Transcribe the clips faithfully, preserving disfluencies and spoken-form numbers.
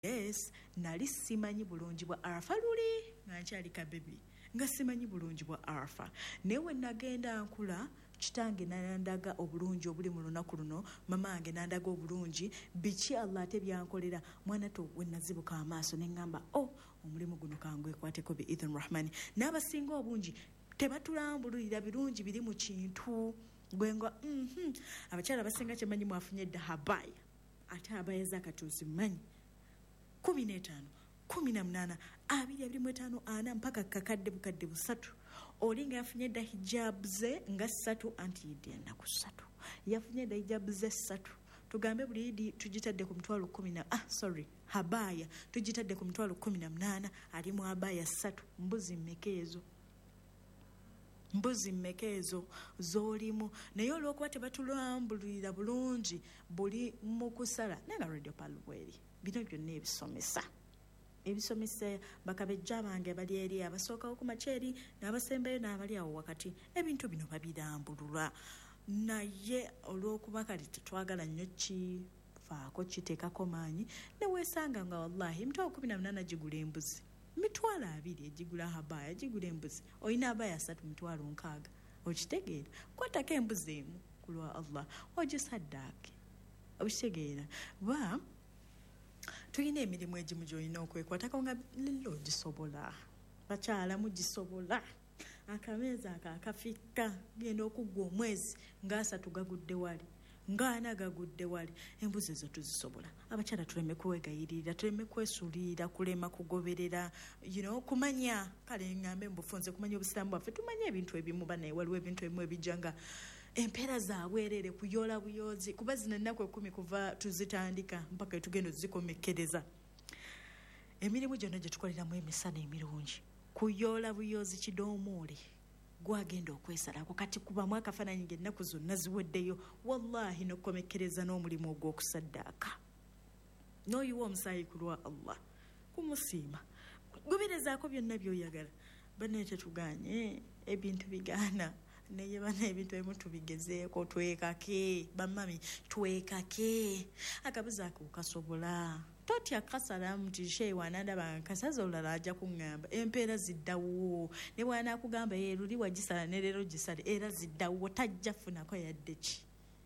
yes nali simanyi bulungi bwa Arafa luli nga nkyali kabebi nga simanyi bulungi bwa Arafa newe nagenda nkula kitange nandaga obulungi obuli mu lunaku luno mamange nandaga obulungi biki Allah tebyankolera mwana to wenazibuka amaaso nengamba oh omulimu guno kangwe kwateko bi idhan rahmani n'abasinga obungi tebatulambulira birungi biri mu kintu gwenga mhm abakyala basinga kyemanyi mwafunye dahabaya ate abaya zakatuzi manyi kumi n'etaano kumi na munana abiri abiri mu etaano ana mpaka kakadde bukadde busatu olinga yafunye da hijab ze nga ssatu anti yidde ennaku ssatu yafunye da hijab ze ssatu tugambe buli yidi tugitadde ku mutwalo kumi na ah sorry habaya tugitadde ku mutwalo kumi na munana ali mu abaya ssatu mbuzi mmekeezo mbuzi mmekeezo zolimu naye olw'okuba tebatulambulira bulungi buli mu kusala nenga radio palweri bino byonna ebisomesa ebisomesa bakabejja bange bali eri abasookawo ku makyeri n'abasembeyo n'abali awo wakati ebintu bino babirambulula naye olw'okuba kati tetwagala nnyo kifaako kiteekako maanyi neweesanga nga wallahi emitwalo kumi na munana gigula embuzi mitwalo abiri egigula habaya gigula embuzi olina abaya asatu mitwalo nkaaga okitegeera kwatako embuzi emu ku lwa Allah ogisaddaake okitegeera ba tulina emirimu egimu gy'olina okwekwatako nga lilo gisobola bakyala mugisobola akameezi ako akafika genda okuggwa omwezi ng'asatu gagudde wali ng'ana gagudde wali embuzi ezo tuzisobola abakyala tuleme kwegayirira tuleme kwesuulira kulema kugoberera you know kumanya kale ngambe mbufunze kumanya obusiramu bwaffe tumanye ebintu ebimu banaye waliwo ebintu ebimu ebijja nga empeera zaabwerere kuyola buyozi kuba zino ennaku ekumi kuva tuzitandika mpaka etugenda zikomekereza emirimu gyonna gye tukoleramu emisana emirungi kuyola buyozi kidoomuule gwagenda okwesalako kati kuba mwakafaananyi ng'ennaku zonna ziweddeyo wallahi n'okukomekereza n'omulimu ogw'okusaddaaka n'oyiwa omusaayi ku lwa Allah kumusiima goberezaako byonna by'oyagala banne tetuganye ebintu bigaana naye bana ebintu ebimu tubigezeeko twekake bamami twekake akabuzi ako kasobola totya kasalamu nti sheyi wanandaba nkasaza olala ajja kuŋŋamba empeera ziddawo ne bw'anaakugamba ye luli wagisala ne leero gisale era ziddawo tajja funako yadde ki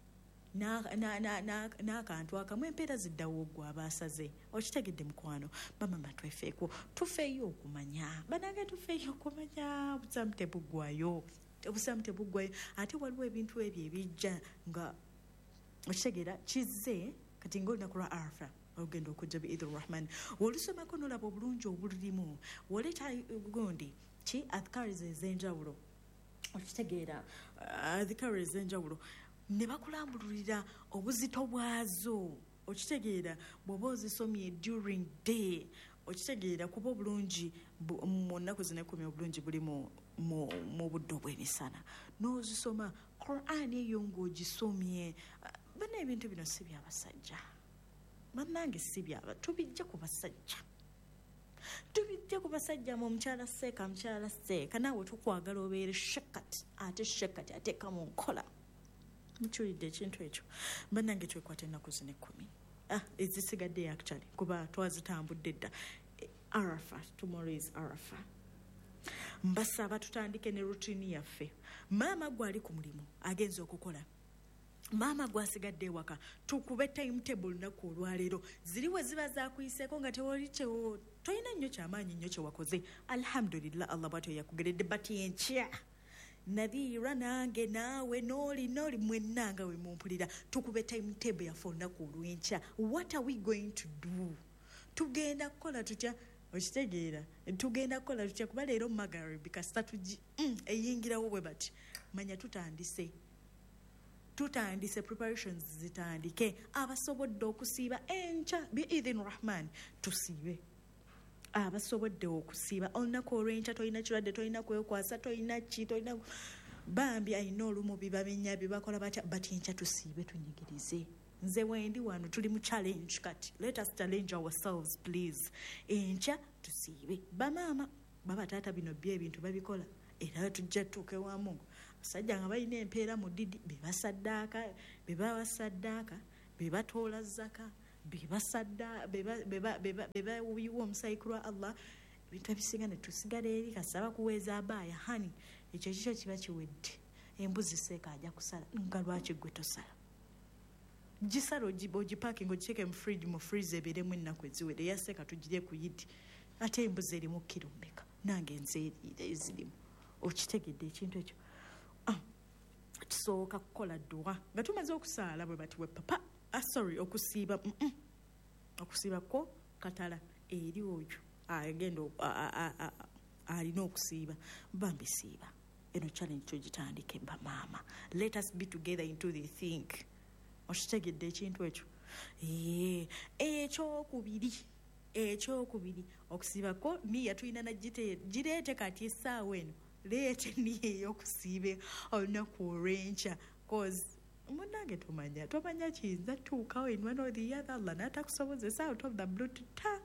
n'akantu akamu empeera ziddawo gwe aba asaze okitegedde mukwano bamama twefeeko tufeeyo okumanya banange tufeeyo okumanya obusamu tebuggwayo obusamu tebuggwayo ate waliwo ebintu ebyo ebijja nga okitegeera kizze kati ng'olunaku lwa Arafa ogenda okujja bi idul rahman olusomako nolaba obulungi obulimu woleeta gundi ki adhkari ez'enjawulo okitegeera adhkari ez'enjawulo ne bakulambululira obuzito bwazo okitegeera bw'oba ozisomye during day okitegeera kuba obulungi mu nnaku zino ekumi obulungi buli mu budde obw'emisana n'ozisoma Quran eyo ng'ogisomye bana ebintu bino si byabasajja bannange si byaba tubijja ku basajja tubijja ku basajja mu mukyala seeka mukyala seeka naawe tukwagala obeere shakati ate shakati ateeka mu nkola mukiwulidde ekintu ekyo bannange twekwata ennaku zino ekkumi ah ezisigadde actually kuba twazitambudde dda Arafa tomorrow is Arafa mbasaba tutandike ne routine yaffe maama gwali ku mulimu agenza okukola maama gwasigadde ewaka tukube timetable lunaku olwaleero ziriwe ziba zakuyiseeko nga tewali kyewo tolina nnyo kyamaanyi nnyo kyewakoze alhamdulillah Allah bwatyo yakugeredde bati enkya Nadhira nange naawe noli noli mwenna nga we mumpulira tukube timetable yaffe olunaku olw'enkya what are we going to do tugenda kukola tutya okitegeera tugenda kukola tutya kuba leero magaribi kasita tugi mm, eyingirawo bwe bati manya tutandise tutandise preparations zitandike abasobodde okusiiba enkya bi idhin rahman tusiibe abasobodde okusiiba olunaku olw'enkya tolina kirwadde tolina kwekwasa tolina ki tolina bambi ayina olumu bibamenya bibakola batya bati enkya tusiibe tunyigirize nze wendi wano tuli mu challenge kati let us challenge ourselves please enkya tusiibe bamaama baba taata bino bye ebintu babikola era tujja tuke wa Mungu asajja nga balina empeera mu didi bebasaddaaka bebawasaddaaka bebatoola zaka bebasadda bebawiwa omusayi ku lwa Allah ebintu ebisinga ne tusigala eri kasaba kuweeza abaaya hani ekyo kikyo kiba kiwedde. Embuzi seeka ajja kusala nga lwaki gwe tosala gisala ogipaakinga ogiteeke mu fridge mu freeze ebeeremu ennaku eziwedde yaseeka tugirye ku yidi ate embuzi erimu kiro mmeka nange nzeeriire ezirimu. Okitegedde ekintu ekyo. Tusooka kukola dduwa nga tumaze okusaala bwe bati we papa ah, sorry okusiiba mm -mm. Okusiiba ko katala eri oyo agenda alina okusiiba bambisiiba. Eno challenge tugitandike ba maama. Let us be together into the think. Okitegedde ekintu ekyo. Ee ekyokubiri ekyokubiri okusiiba ko niya tulina na gite gireete kati essaawa eno leete niya ey'okusiiba olunaku olw'enkya cause munange tumanya tumanya kiyinza tuukawo in one or the other Allah n'atakusobozesa out of the blue ta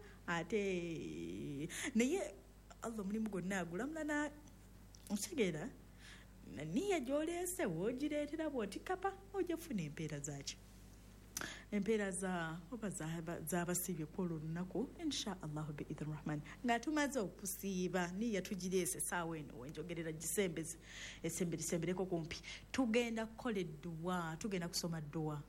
ate naye Allah mulimu gwonna agulamula na otegeera niya gy'oleese woogireetera bw'oti kapa ojja kufuna empeera zaaki empeera za oba z'abasiibye kwolwo olunaku insha allahu biidhi rahman nga tumaze okusiiba niya tugireese saawa eno wenjogerera gisembeze esembere sembereko kumpi tugenda kukola edduwa tugenda kusoma dduwa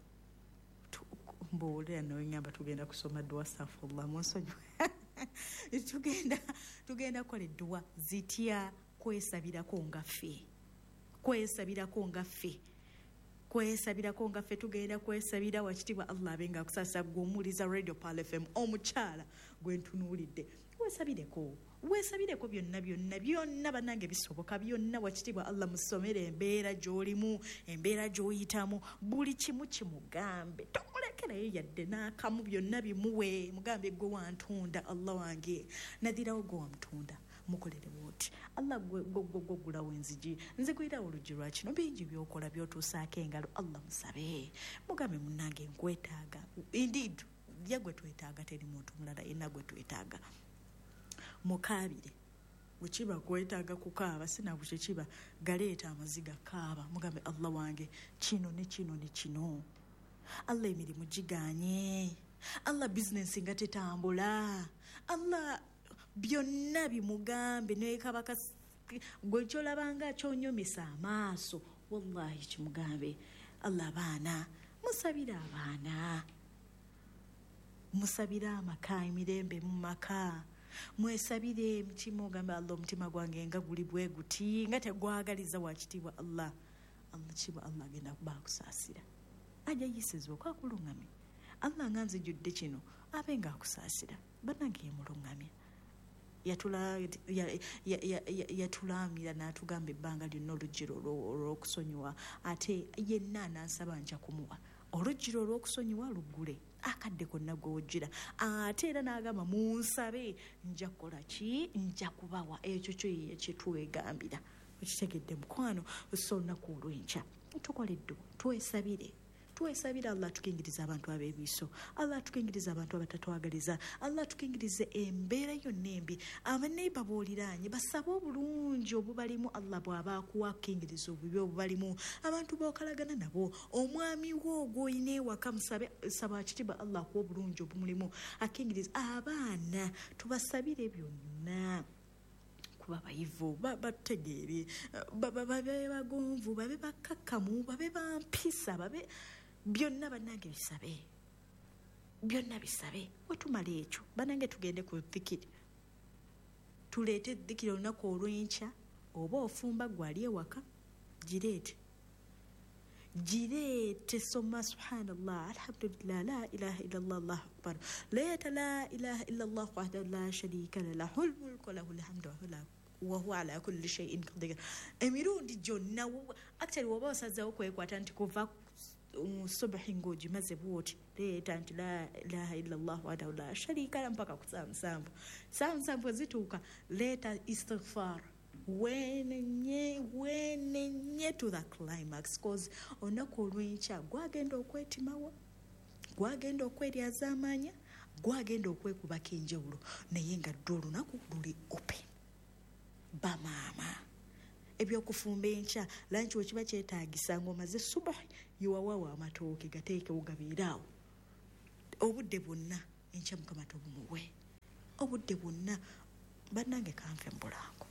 mbuulira noweŋŋamba tugenda kusoma dduwa safullah munsonyi tugenda tugenda kukola edduwa zitya kwesabirako nga ffe kwesabirako nga ffe kwesabirako nga ffe tugenda kwesabira wakitibwa Allah abenga akusasa gw'omuwuliza Radio Pal F M omukyala gwe ntunuulidde weesabireko weesabireko byonna byonna byonna bannange bisoboka byonna wakitibwa Allah musomere embeera gy'olimu embeera gy'oyitamu buli kimu kimugambe tomulekerayo yadde n'akamu byonna bimuwe mugambe gwe wantunda Allah wange nadirawo gwe wamutunda mukolere bwoti Allah gwe enzigi nzigwira oluggi lwa kino bingi byokola byotuusaako engalo Allah musabe mugambe munnange nkwetaaga indeed ye gwe twetaaga teri muntu mulala yenna gwe twetaaga mukaabire wekiba kwetaaga kukaaba sinaku kyekiba galeeta amaziga kaaba mugambe Allah wange kino ne kino ne kino Allah emirimu giganye Allah bizinensi nga tetambula Allah byonna bimugambe nekabaka gwe kyolabanga kyonyomesa amaaso wallahi kimugambe Allah abaana musabira abaana musabira amaka emirembe mu maka mwesabire emitima ogambe Allah omutima gwange nga guli bwe guti nga tegwagaliza wakitibwa Allah Allah kiba Allah agenda kubakusaasira ajja yisizo kwakulungamye Allah nga nzijudde kino abenga akusaasira bannange yemulungamye yatula yatulamira n'atugamba ebbanga lyonna olugero olw'okusonyiwa ate yenna anansaba nja kumuwa olugero olw'okusonyiwa luggule akadde konna gw'ojjira ate era n'agamba munsabe nja kukola ki nja kubawa ekyo kyo ye kyetwegambira okitegedde mukwano so olunaku olw'enkya tukola edduwa twesabire twesabira Allah tukingiriza abantu abeebiso Allah tukingiriza abantu abatatwagaliza Allah tukingirize embeera yonna embi abaneiba booliraanye basaba obulungi obubalimu Allah bw'aba akuwa kingiriza obubi obubalimu abantu bookalagana nabo omwami wo ogw'olina ewaka musabe saba kitibwa Allah akuwa obulungi obumulimu akingiriza abaana tubasabire byonna kuba bayivu bategeere babe bagonvu babe bakkakkamu babe bampisa babe byonna bannange bisabe byonna bisabe wetumala ekyo bannange tugende ku dhikiri tuleete dhikiri olunaku olw'enkya oba ofumba gwali ewaka gireete gireete soma subhanallah alhamdulillah la ilaha illallah allahu akbar leeta la ilaha illallah wahdahu la sharika lahu lahul mulku wa lahul hamdu wa huwa ala kulli shay'in qadir emirundi gyonna actually woba osazeewo kwekwata nti kuva subuhi ng'ogimaze bwoti leeta nti la ilaha illallah wahdahu la sharika lahu mpaka ku saa musanvu saa musanvu ezituuka leeta istighfar wenenye wenenye to the climax cause olunaku olw'enkya gwagenda okwetimawo gwagenda okweryaza amaanya gwagenda okwekubako enjawulo naye nga dde olunaku luli open bamaama ebyokufumba enkya lanchi wekiba kyetaagisa ng'omaze subuhi yiwawawo amatooke gateekewo gabeeraawo obudde bwonna enkya mukama tobumuwe obudde bwonna bannange kanfe mbulango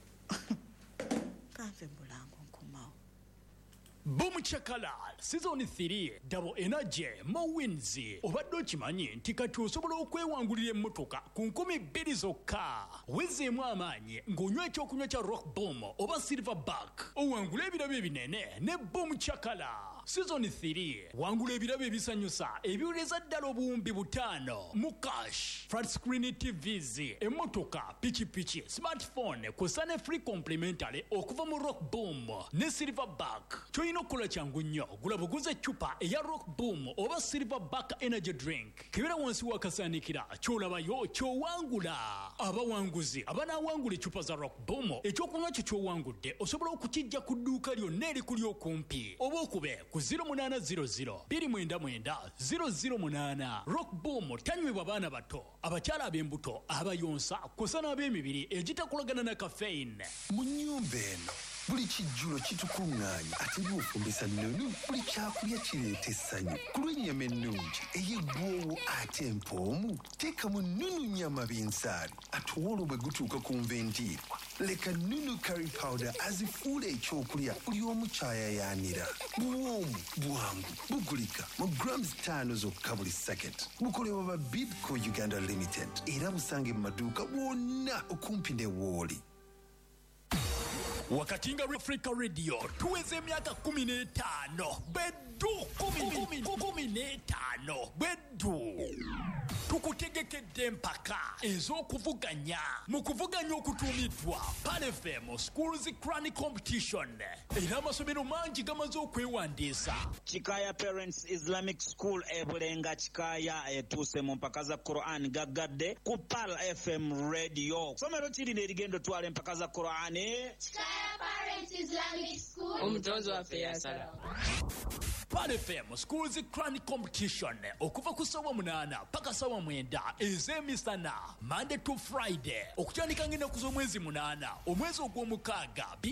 kanfe mbulango nkomawo. Boom Chakala Season three Double Energy Mo Wins. Obadde okimanyi nti kati osobola okwewangulira emmotoka ku nkumi bbiri zokka. Wezeemu amaanyi ng'onywa ekyokunywa kya Rock Boom oba Silverback. Owangula ebirabo ebinene ne Boom Chakala. Season three wangula ebirabo ebisanyusa ebiwuleza ddala obuwumbi butaano mu cash, flat screen T Vs, emmotoka, pichipichi, smartphone kw'ossa ne free complimentary okuva mu Rock Boom ne Silverback. Choyino kula changu nnyo gula buguze chupa eya Rock Boom oba Silverback energy drink kibera wansi wakasanikira kyolabayo kyowangula. Abawanguzi abanawangula chupa za Rock Boom ekyokunywa kyo kyowangudde osobola okukijja ku dduuka lyonna erikuli okumpi oba okube ku zero munana zero zero two nine nine zero zero munana. Rock Boom tanywebwa baana bato, abakyala ab'embuto, abayonsa kw'ossa n'ab'emibiri egitakolagana na caffeine. Mu nnyumba eno buli kijjulo kitukuŋŋaanya ate bw'ofumbisa nnunu buli kyakulya kireeta essanyu ku lw'ennyama ennungi ey'eggwoowo ate empoomu teekamu nnunu nnyama b'ensaali ate olwo bwe gutuuka ku nvendiirwa leka nnunu curry powder azifuula ekyokulya buli omu kyayayaanira. Buwoomu bwangu bugulika mu grams ttaano zokka buli saketi. Bukolebwa ba Bidco Uganda Limited era busange mu maduuka bwonna okumpi ne Wooli. Wakatinga Africa Radio tuweze emyaka kumi n'etaano beddu kumi n'etaano beddu tukutegekedde mpaka ez'okuvuganya mu kuvuganya okutuumiddwa Pan F M Schools Crown Competition era amasomero mangi gamaze okwewandiisa. Chikaya Parents Islamic School ebulenga Chikaya etuuse mu mpaka za Quran gaggadde ku Pal F M Radio. Somero kiri n'erigendo twala empaka za Quran. Chikaya Parents Islamic School omutonzi waffe yasala. Pan F M Schools Crown Competition okuva ku ssaawa munaana paka ssaawa mwenda ez'emisana Monday to Friday okutandika ng'ennaku z'omwezi munaana omwezi ogw'omukaaga